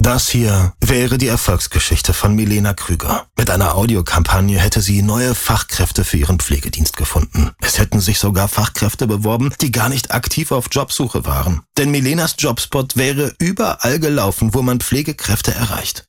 Das hier wäre die Erfolgsgeschichte von Milena Krüger. Mit einer Audiokampagne hätte sie neue Fachkräfte für ihren Pflegedienst gefunden. Es hätten sich sogar Fachkräfte beworben, die gar nicht aktiv auf Jobsuche waren. Denn Milenas Jobspot wäre überall gelaufen, wo man Pflegekräfte erreicht.